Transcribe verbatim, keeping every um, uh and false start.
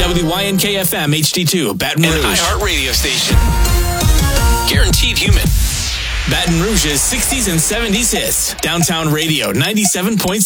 W Y N K F M H D two, Baton Rouge. An iHeart radio station. Guaranteed human. Baton Rouge's sixties and seventies hits. Downtown Radio, ninety-seven point six.